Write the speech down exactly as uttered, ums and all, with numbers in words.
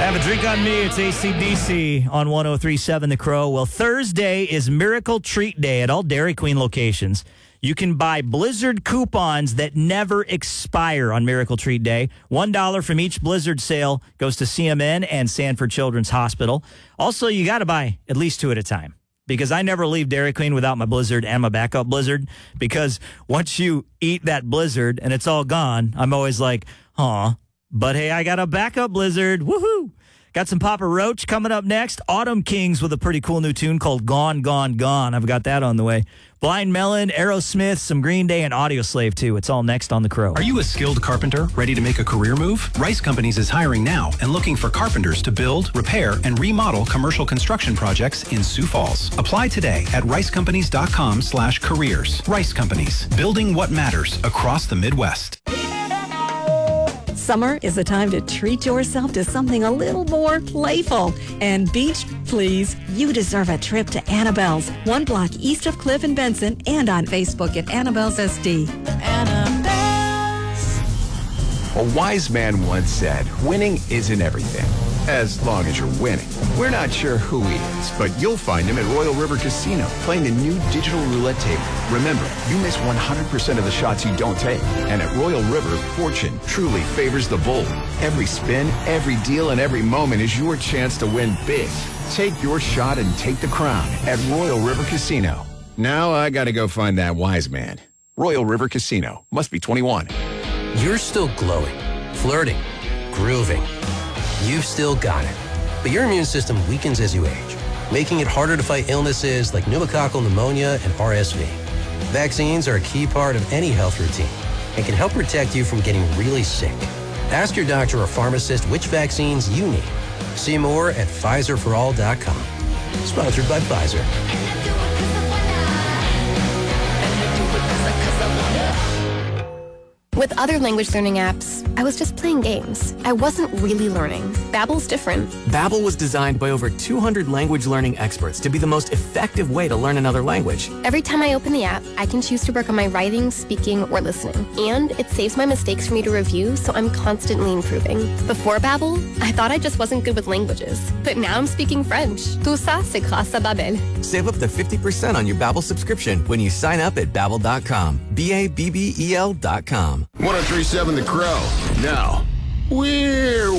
Have a drink on me. It's A C D C on one oh three point seven The Crow. Well, Thursday is Miracle Treat Day at all Dairy Queen locations. You can buy Blizzard coupons that never expire on Miracle Treat Day. one dollar from each Blizzard sale goes to C M N and Sanford Children's Hospital. Also, you got to buy at least two at a time, because I never leave Dairy Queen without my Blizzard and my backup Blizzard, because once you eat that Blizzard and it's all gone, I'm always like, huh, but hey, I got a backup Blizzard. Woohoo! Got some Papa Roach coming up next. Autumn Kings with a pretty cool new tune called Gone, Gone, Gone. I've got that on the way. Blind Melon, Aerosmith, some Green Day, and Audioslave, too. It's all next on The Crow. Are you a skilled carpenter ready to make a career move? Rice Companies is hiring now and looking for carpenters to build, repair, and remodel commercial construction projects in Sioux Falls. Apply today at ricecompanies.com slash careers. Rice Companies, building what matters across the Midwest. Summer is a time to treat yourself to something a little more playful. And beach, please, you deserve a trip to Annabelle's, one block east of Cliff and Benson, and on Facebook at Annabelle's S D. Annabelle's. A wise man once said, winning isn't everything, as long as you're winning. We're not sure who he is, but you'll find him at Royal River Casino, playing the new digital roulette table. Remember, you miss one hundred percent of the shots you don't take. And at Royal River, fortune truly favors the bold. Every spin, every deal, and every moment is your chance to win big. Take your shot and take the crown at Royal River Casino. Now I gotta go find that wise man. Royal River Casino. Must be twenty-one. You're still glowing, flirting, grooving. You've still got it. But your immune system weakens as you age, making it harder to fight illnesses like pneumococcal pneumonia and R S V. Vaccines are a key part of any health routine and can help protect you from getting really sick. Ask your doctor or pharmacist which vaccines you need. See more at Pfizer for all dot com. Sponsored by Pfizer. With other language learning apps, I was just playing games. I wasn't really learning. Babbel's different. Babbel was designed by over two hundred language learning experts to be the most effective way to learn another language. Every time I open the app, I can choose to work on my writing, speaking, or listening. And it saves my mistakes for me to review, so I'm constantly improving. Before Babbel, I thought I just wasn't good with languages. But now I'm speaking French. Tout ça, c'est grâce à Babbel. Save up to fifty percent on your Babbel subscription when you sign up at babbel dot com. B A B B E L dot com. one oh three point seven The Crow. Now, we're